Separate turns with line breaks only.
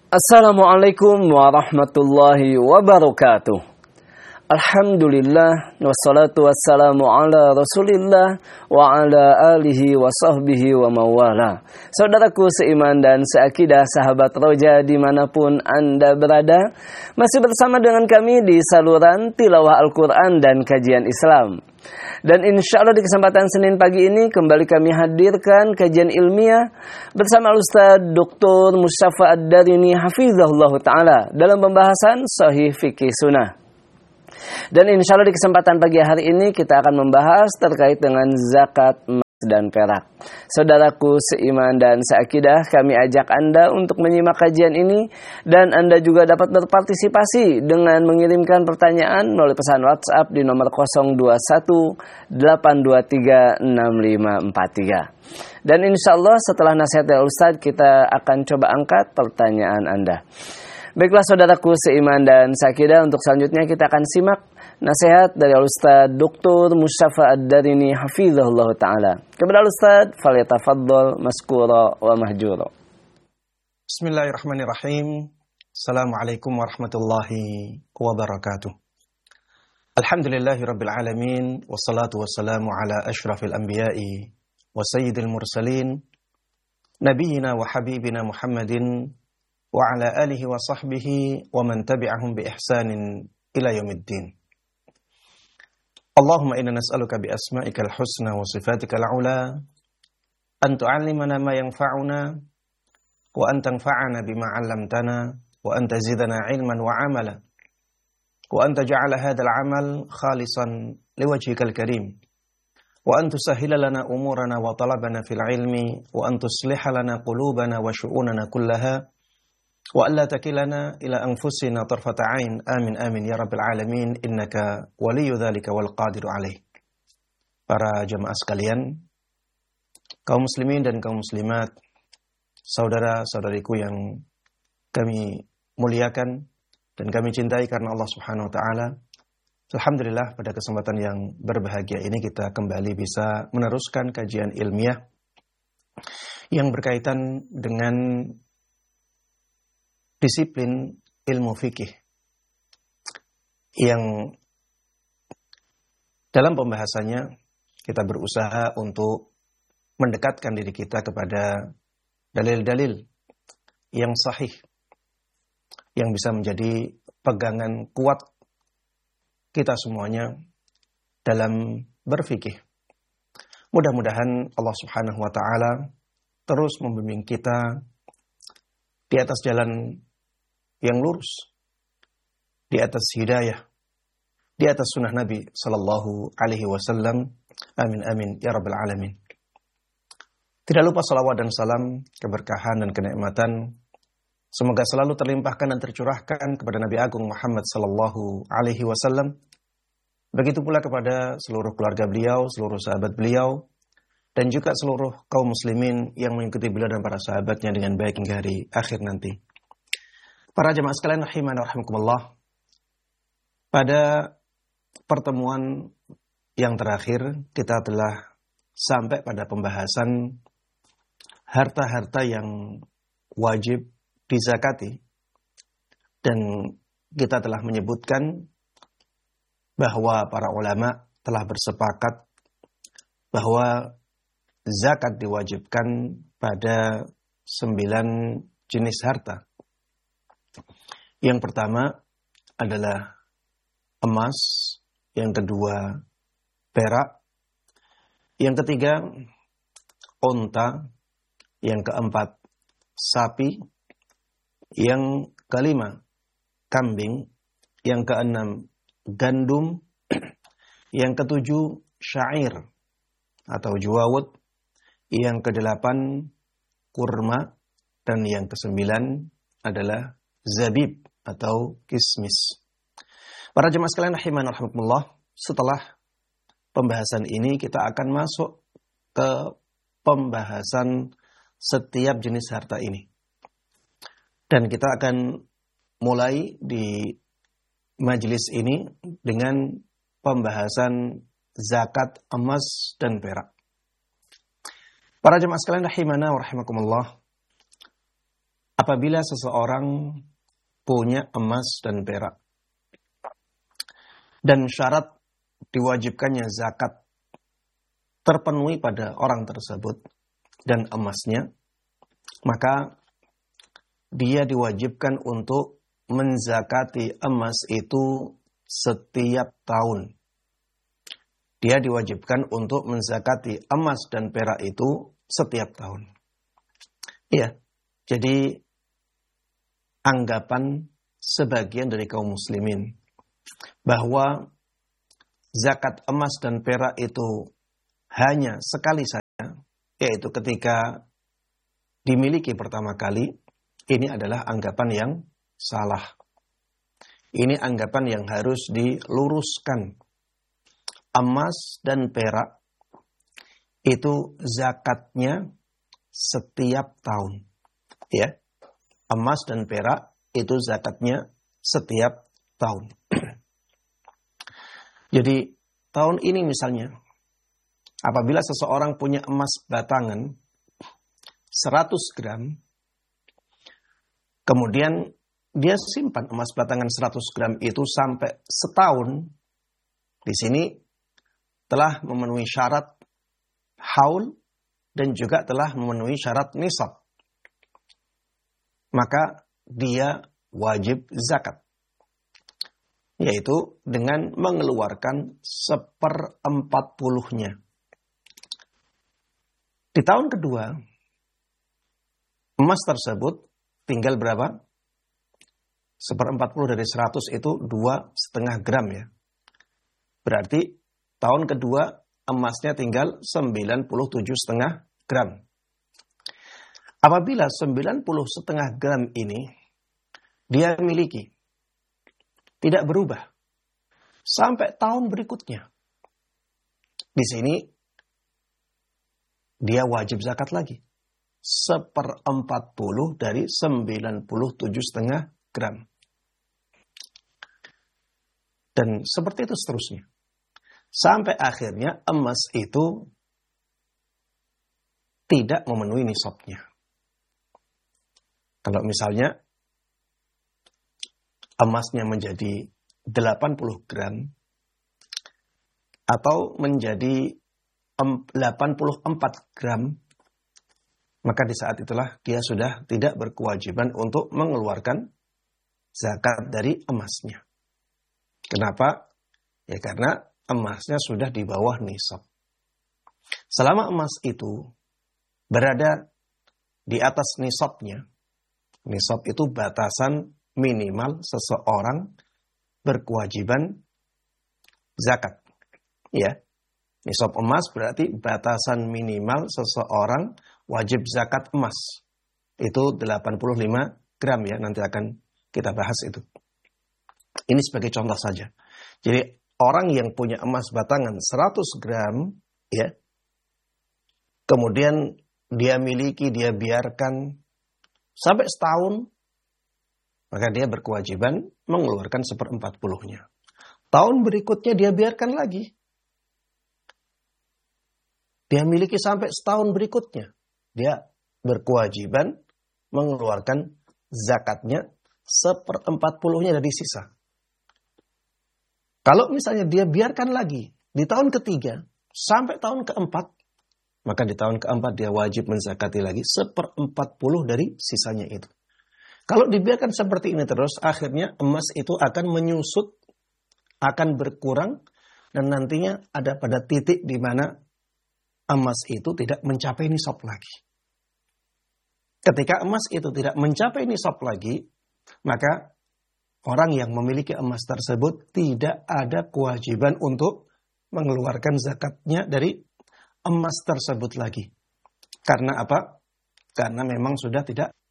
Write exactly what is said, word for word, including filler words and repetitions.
Assalamualaikum warahmatullahi wabarakatuh. Alhamdulillah wassalatu wassalamu ala Rasulillah wa ala alihi wa sahbihi wa mawala. Saudaraku seiman dan seakidah, sahabat Roja dimanapun Anda berada, masih bersama dengan kami di saluran tilawah Al-Quran dan kajian Islam. Dan insya Allah di kesempatan Senin pagi ini kembali kami hadirkan kajian ilmiah bersama Ustaz Doktor Mustafa Ad-Darini Hafizahullah Ta'ala dalam pembahasan Sahih Fikih Sunnah. Dan insya Allah di kesempatan pagi hari ini kita akan membahas terkait dengan zakat emas dan perak. Saudaraku seiman dan seakidah, kami ajak Anda untuk menyimak kajian ini dan Anda juga dapat berpartisipasi dengan mengirimkan pertanyaan melalui pesan WhatsApp di nomor nol dua satu delapan dua tiga enam lima empat tiga. Dan insya Allah setelah nasihat dari Ustadz kita akan coba angkat pertanyaan Anda. Baiklah saudaraku seiman dan seakidah, untuk selanjutnya kita akan simak nasihat dari Ustaz Doktor Mustafa Ad-Darini Hafizahullah Ta'ala. Kepada Ustaz, falyatafaddal maskura wa mahjura.
Bismillahirrahmanirrahim. Assalamualaikum warahmatullahi wabarakatuh. Alhamdulillahi rabbil alamin. Wassalatu wassalamu ala ashrafil anbiya'i wa sayyidil mursalin. Nabiyina wa habibina Muhammadin wa ala alihi wa sahbihi wa man tabi'ahum bi ihsanin ila yaumiddin. Allahumma inna nas'aluka bi asma'ikal husna wa sifatikal ula an tu'allimana ma yanfa'una wa an tanfa'ana bima 'allamtana wa an tazidana 'ilman wa 'amala wa an taj'ala hadzal 'amal khalisan liwajhikal karim wa an tusahhila lana umurana wa talabana fil 'ilmi wa an tusliha lana qulubana wa syu'unana kullaha wa alla takilana ila anfusina tarfata ain. Amin amin ya rabbil alamin, innaka waliyyu dzalika wal qadiru alaih. Para jemaah sekalian, kaum muslimin dan kaum muslimat, saudara-saudariku yang kami muliakan dan kami cintai karena Allah Subhanahu wa taala. Alhamdulillah, pada kesempatan yang berbahagia ini kita kembali bisa meneruskan kajian ilmiah yang berkaitan dengan disiplin ilmu fikih yang dalam pembahasannya kita berusaha untuk mendekatkan diri kita kepada dalil-dalil yang sahih yang bisa menjadi pegangan kuat kita semuanya dalam berfikih. Mudah-mudahan Allah Subhanahu wa taala terus membimbing kita di atas jalan yang lurus, di atas hidayah, di atas sunnah Nabi sallallahu alaihi wasallam. Amin amin ya rabbal alamin. Tidak lupa salawat dan salam, keberkahan dan kenikmatan semoga selalu terlimpahkan dan tercurahkan kepada Nabi Agung Muhammad sallallahu alaihi wasallam. Begitu pula kepada seluruh keluarga beliau, seluruh sahabat beliau, dan juga seluruh kaum muslimin yang mengikuti beliau dan para sahabatnya dengan baik hingga hari akhir nanti. Para jemaah sekalian rahimani wa rahimakumullah, pada pertemuan yang terakhir kita telah sampai pada pembahasan harta-harta yang wajib dizakati, dan kita telah menyebutkan bahwa para ulama telah bersepakat bahwa zakat diwajibkan pada sembilan jenis harta. Yang pertama adalah emas, yang kedua perak, yang ketiga unta, yang keempat sapi, yang kelima kambing, yang keenam gandum, yang ketujuh syair atau juawut, yang kedelapan kurma, dan yang kesembilan adalah zabib atau kismis. Para jemaah sekalian rahimani wa rahimakumullah, setelah pembahasan ini kita akan masuk ke pembahasan setiap jenis harta ini. Dan kita akan mulai di majelis ini dengan pembahasan zakat emas dan perak. Para jemaah sekalian rahimana wa rahimakumullah, apabila seseorang punya emas dan perak, dan syarat diwajibkannya zakat terpenuhi pada orang tersebut dan emasnya, maka dia diwajibkan untuk menzakati emas itu setiap tahun. Dia diwajibkan untuk menzakati emas dan perak itu setiap tahun. Ya, jadi anggapan sebagian dari kaum muslimin bahwa zakat emas dan perak itu hanya sekali saja, yaitu ketika dimiliki pertama kali, ini adalah anggapan yang salah. Ini anggapan yang harus diluruskan. Emas dan perak itu zakatnya setiap tahun. Ya, emas dan perak itu zakatnya setiap tahun. Jadi tahun ini misalnya, apabila seseorang punya emas batangan seratus gram, kemudian dia simpan emas batangan seratus gram itu sampai setahun, di sini telah memenuhi syarat haul dan juga telah memenuhi syarat nisab, maka dia wajib zakat, yaitu dengan mengeluarkan seperempat puluhnya. Di tahun kedua, emas tersebut tinggal berapa? Seperempat puluh dari seratus itu dua setengah gram ya. Berarti tahun kedua emasnya tinggal sembilan puluh tujuh setengah gram. Apabila sembilan puluh setengah gram ini dia miliki, tidak berubah sampai tahun berikutnya, di sini dia wajib zakat lagi. Seperempat puluh dari sembilan puluh tujuh setengah gram. Dan seperti itu seterusnya. Sampai akhirnya emas itu tidak memenuhi nisabnya. Kalau misalnya emasnya menjadi delapan puluh gram atau menjadi delapan puluh empat gram, maka di saat itulah dia sudah tidak berkewajiban untuk mengeluarkan zakat dari emasnya. Kenapa? Ya karena emasnya sudah di bawah nisab. Selama emas itu berada di atas nisabnya, nisab itu batasan minimal seseorang berkewajiban zakat. Ya, nisab emas berarti batasan minimal seseorang wajib zakat emas. Itu delapan puluh lima gram ya, nanti akan kita bahas itu. Ini sebagai contoh saja. Jadi orang yang punya emas batangan seratus gram, ya, kemudian dia miliki, dia biarkan sampai setahun, maka dia berkewajiban mengeluarkan seperempat puluhnya. Tahun berikutnya dia biarkan lagi. Dia miliki sampai setahun berikutnya. Dia berkewajiban mengeluarkan zakatnya seperempat puluhnya dari sisa. Kalau misalnya dia biarkan lagi di tahun ketiga sampai tahun keempat, maka di tahun keempat dia wajib menzakati lagi seperempat puluh dari sisanya itu. Kalau dibiarkan seperti ini terus, akhirnya emas itu akan menyusut, akan berkurang, dan nantinya ada pada titik di mana emas itu tidak mencapai nisab lagi. Ketika emas itu tidak mencapai nisab lagi, maka orang yang memiliki emas tersebut tidak ada kewajiban untuk mengeluarkan zakatnya dari emas tersebut lagi. Karena apa? Karena memang sudah tidak